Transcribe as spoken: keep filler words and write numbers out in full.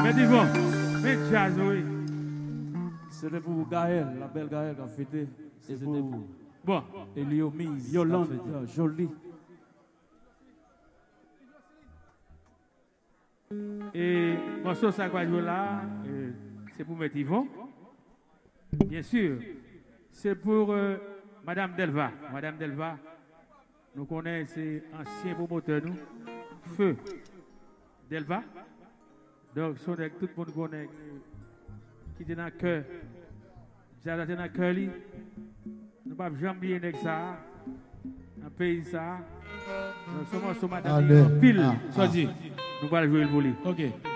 Mais dis bon, mais jazz, oui. C'était pour Gaël, la belle Gaël qui a fêté. C'était pour Bon. Eliomise, Yolande, jolie. Et morceau ça va jouer là, c'est pour mettre Yvon. Bien sûr, c'est pour euh, Madame Delva. Madame Delva, nous connaissons, c'est ancien promoteur, nous. Feu Delva. Donc, son, tout le monde connaît qui est dans le cœur. Jazz est dans le cœur. Nous ne pouvons jamais oublier ça. Dans le pays, ça. Donc, ce morceau, Madame, pile. Choisi. Nous allons jouer le volet. Ok.